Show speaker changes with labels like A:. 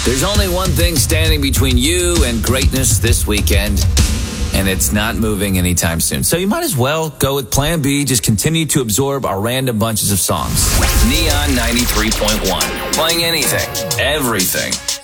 A: There's only one thing standing between you and greatness this weekend, and it's not moving anytime soon. So you might as well go with Plan B. Just continue to absorb our random bunches of songs. Neon 93.1. Playing anything, everything,